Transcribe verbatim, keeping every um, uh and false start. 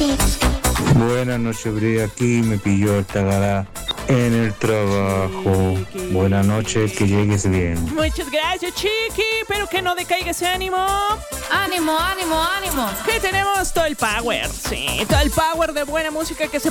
Buenas noches, Bri. Aquí me pilló esta gala en el trabajo. Buenas noches, que llegues bien. Muchas gracias, Chiqui. Pero que no decaiga ese ánimo. Ánimo, ánimo, ánimo. Que tenemos todo el power. Sí, todo el power de buena música que se